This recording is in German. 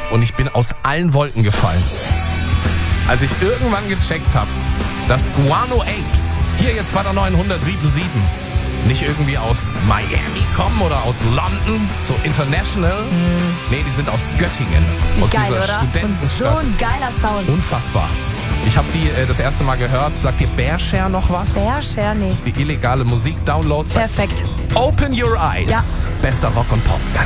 und ich bin aus allen Wolken gefallen. Als ich irgendwann gecheckt habe, dass Guano Apes hier jetzt bei der 907.7 nicht irgendwie aus Miami kommen oder aus London, so international. Nee, die sind aus Göttingen, aus Geil, dieser oder? Studentenstadt. Und so ein geiler Sound. Unfassbar. Ich habe die das erste Mal gehört. Sagt dir Bearshare noch was? Bearshare nicht. Die illegale Musik-Downloads. Perfekt. Open Your Eyes. Ja. Bester Rock und Pop. Ganz